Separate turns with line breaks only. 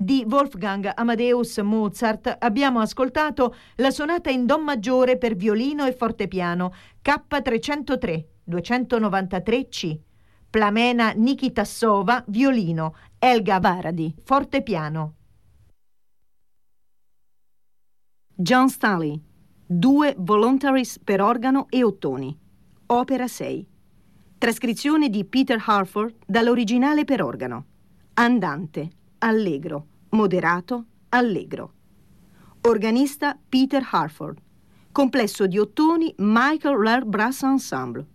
Di Wolfgang Amadeus Mozart abbiamo ascoltato la sonata in Do maggiore per violino e fortepiano K303 293 C. Plamena Nikitassova, violino, Elga Varadi, fortepiano.
John Stanley, 2 Voluntaries per organo e ottoni, opera 6. Trascrizione di Peter Harford dall'originale per organo. Andante, allegro, moderato, allegro. Organista Peter Harford. Complesso di ottoni Michael Laird Brass Ensemble.